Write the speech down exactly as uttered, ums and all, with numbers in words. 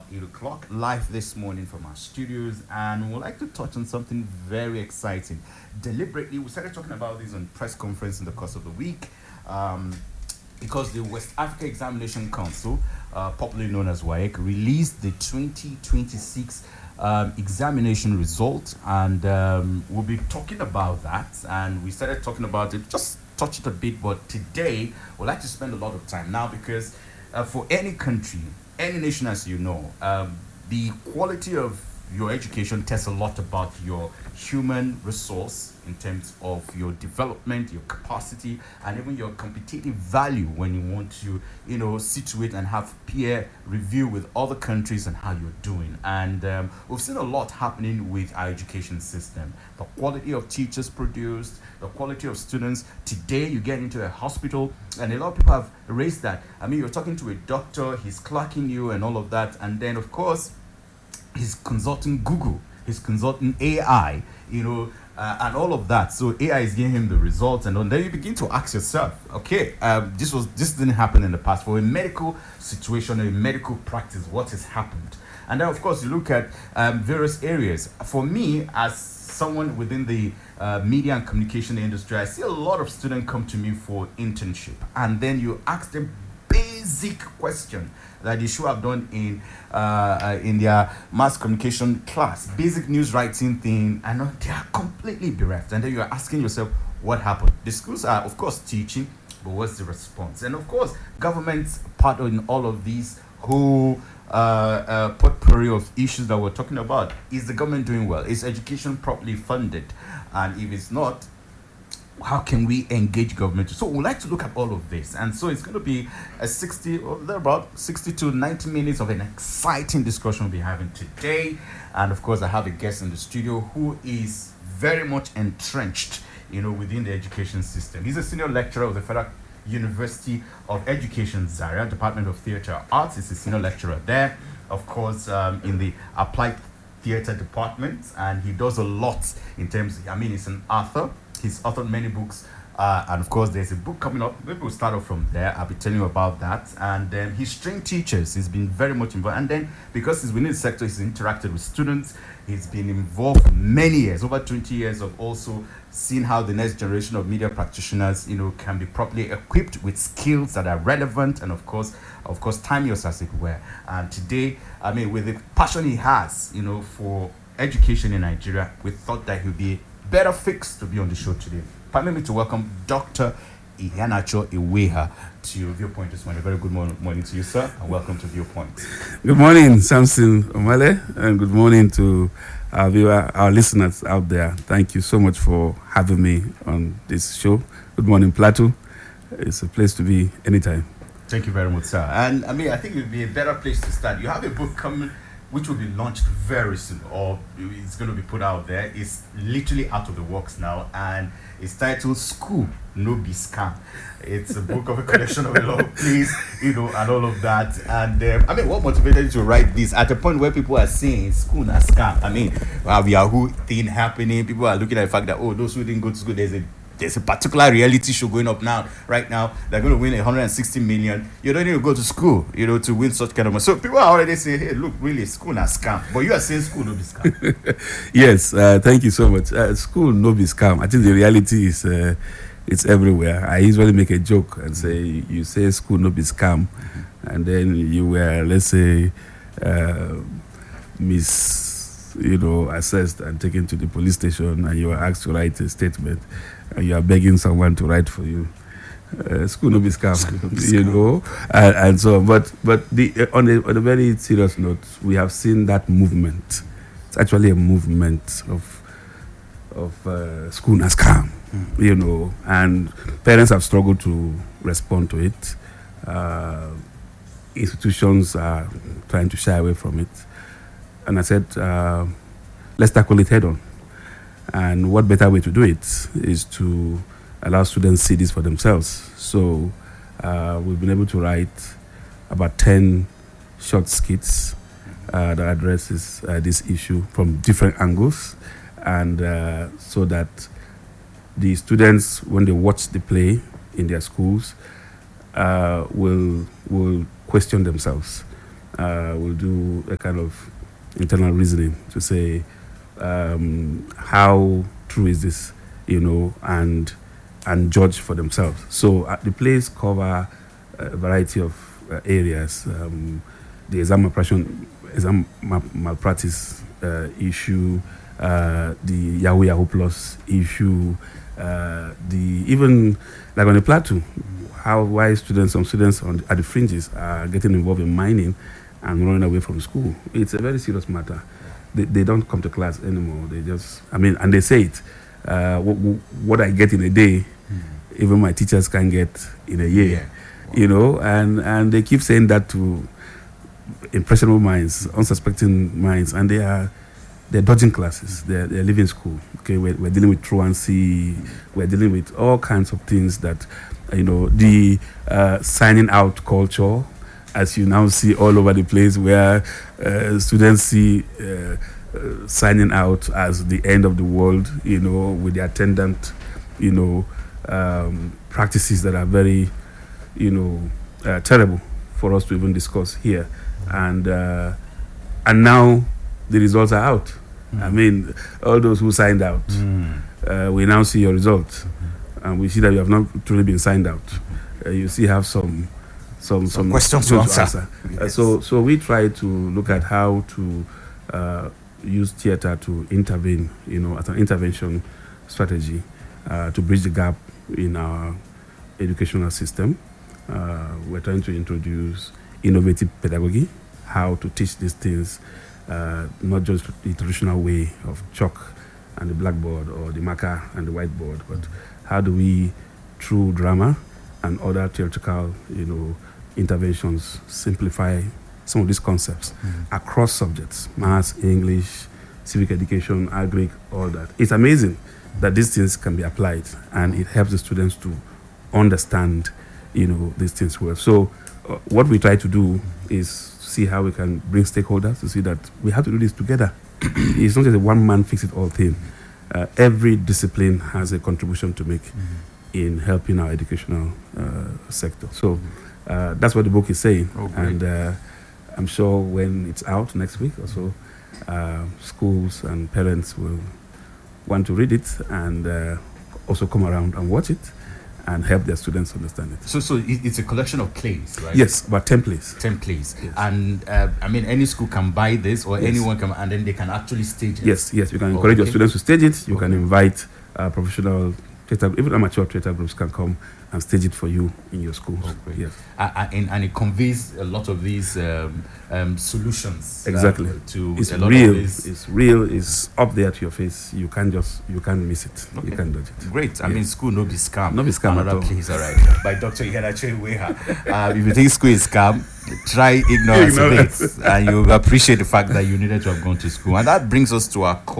eight o'clock, live this morning from our studios, and we'd like to touch on something very exciting. Deliberately, we started talking about this on press conference in the course of the week, um, because the West Africa Examination Council, uh, popularly known as W A E C, released the twenty twenty-six um, examination result, and um, we'll be talking about that. And we started talking about it, just touch it a bit, but today we'd like to spend a lot of time now because uh, for any country, any nation, as you know, um, the quality of your education tells a lot about your human resource in terms of your development, your capacity, and even your competitive value when you want to, you know, situate and have peer review with other countries and how you're doing. And um, we've seen a lot happening with our education system. The quality of teachers produced, the quality of students. Today, you get into a hospital, and a lot of people have raised that. I mean, you're talking to a doctor, he's clocking you and all of that, and then, of course, he's consulting Google, he's consulting A I, you know, uh, and all of that. So A I is giving him the results, and then you begin to ask yourself, okay, um, this was this didn't happen in the past. For a medical situation, a medical practice, what has happened? And then, of course, you look at um, various areas. For me, as someone within the uh, media and communication industry, I see a lot of students come to me for internship, and then you ask them basic question that they should have done in uh, uh, in their mass communication class, basic news writing thing, and they are completely bereft. And then you are asking yourself, what happened? The schools are, of course, teaching, but what's the response? And of course, government's part in all of these whole uh, uh, potpourri of issues that we're talking about. Is the government doing well? Is education properly funded? And if it's not, how can we engage government? So we'd like to look at all of this. And so it's going to be a sixty, or about sixty to ninety minutes of an exciting discussion we'll be having today. And of course, I have a guest in the studio who is very much entrenched, you know, within the education system. He's a senior lecturer of the Federal University of Education, Zaria, Department of Theatre Arts. He's a senior lecturer there, of course, um, in the Applied Theatre Department. And he does a lot in terms, I mean, he's an author. He's authored many books, uh, and of course, there's a book coming up. Maybe we'll start off from there. I'll be telling you about that. And then um, he's trained teachers. He's been very much involved. And then, because he's within the sector, he's interacted with students. He's been involved for many years, over twenty years, of also seeing how the next generation of media practitioners, you know, can be properly equipped with skills that are relevant and, of course, of course, timeless, as it were. And today, I mean, with the passion he has, you know, for education in Nigeria, we thought that he'd be better fixed to be on the show today. Permit me to welcome Doctor Iheanacho Iweha to Viewpoint this morning. Very good morning, morning to you, sir, and welcome to Viewpoint. Good morning, Samson Omale, and good morning to our viewer, our listeners out there. Thank you so much for having me on this show. Good morning, Plateau. It's a place to be anytime. Thank you very much, sir. And I mean, I think it would be a better place to start. You have a book coming which will be launched very soon, or it's going to be put out there. It's literally out of the works now, and it's titled School No Be Scam. It's a book of a collection of a lot of plays, you know, and all of that. And um, I mean, what motivated you to write this at a point where people are saying school na scam? I mean, we have Yahoo thing happening. People are looking at the fact that, oh, those who didn't go to school, there's a There's a particular reality show going up now, right now. They're going to win one hundred sixty million. You don't need to go to school, you know, to win such kind of money. So people are already saying, hey, look, really, school na scam. But you are saying school no be scam. Yes, uh, thank you so much. Uh, school no be scam. I think the reality is uh, it's everywhere. I usually make a joke and say, you say school no be scam, mm-hmm. and then you were, let's say, uh, mis, you know, assessed and taken to the police station, and you were asked to write a statement. And you are begging someone to write for you. Uh, school no be scam, you know, and, and so. But but the uh, on a on a very serious note, we have seen that movement. It's actually a movement of of uh, school na scam, mm. you know, and parents have struggled to respond to it. Uh, institutions are trying to shy away from it, and I said, uh, let's tackle it head on. And what better way to do it is to allow students see this for themselves. So uh, we've been able to write about ten short skits uh, that addresses uh, this issue from different angles, and uh, so that the students, when they watch the play in their schools, uh, will will question themselves uh, will do a kind of internal reasoning to say, um, how true is this, you know, and and judge for themselves. So uh, the plays cover a variety of uh, areas. Um, the exam malpractice, exam mal- malpractice uh, issue, uh, the Yahoo Yahoo Plus issue, uh, the even like on the plateau, how why students, some students on the, at the fringes are getting involved in mining and running away from school. It's a very serious matter. They, they don't come to class anymore. They just, I mean, and they say it. Uh, what, what I get in a day, mm. even my teachers can get in a year. Yeah. Wow. You know, and, and they keep saying that to impressionable minds, unsuspecting minds, and they are they're dodging classes. They're, they're leaving school. Okay, we're, we're dealing with truancy. We're dealing with all kinds of things that, you know, the uh, signing out culture, as you now see all over the place, where uh, students see uh, uh, signing out as the end of the world, you know, with the attendant, you know, um, practices that are very, you know, uh, terrible for us to even discuss here. And uh, and now the results are out. Mm. I mean, all those who signed out, mm. uh, we now see your results, mm-hmm. and we see that you have not truly been signed out. Uh, you still have some some some, some questions to answer. answer. Yes. Uh, so so we try to look at how to uh, use theatre to intervene, you know, as an intervention strategy uh, to bridge the gap in our educational system. Uh, we're trying to introduce innovative pedagogy, how to teach these things, uh, not just the traditional way of chalk and the blackboard or the marker and the whiteboard, but how do we, through drama and other theatrical, you know, interventions, simplify some of these concepts mm-hmm. across subjects, maths, English, civic education, agric, all that. It's amazing that these things can be applied, and it helps the students to understand, you know, these things well. So uh, what we try to do is see how we can bring stakeholders to see that we have to do this together. It's not just a one-man fix-it-all thing. Uh, every discipline has a contribution to make mm-hmm. in helping our educational uh, sector. So uh, that's what the book is saying. Oh, and uh, I'm sure when it's out next week or so, uh, schools and parents will want to read it and uh, also come around and watch it and help their students understand it. So, so it, it's a collection of plays, right? Yes, about ten plays. Ten plays, yes. And uh, I mean, any school can buy this, or yes. anyone can, and then they can actually stage it. Yes, yes. You can encourage oh, okay. your students to stage it. You okay. can invite uh, professional theater, even amateur theater groups can come and stage it for you in your schools. Oh, great. Yes, uh, and, and it conveys a lot of these um, um, solutions. Exactly. Uh, to it's a lot real. Of these. It's real. It's up there to your face. You can't just you can't miss it. Okay. You can't dodge it. Great. I yes. mean, school no be scam. No be scam Another at all. Place, all right. By Doctor Ihanacho Iweha. Uh, if you think school is scam, try ignorance, ignorance. a bit, and you appreciate the fact that you needed to have gone to school. And that brings us to our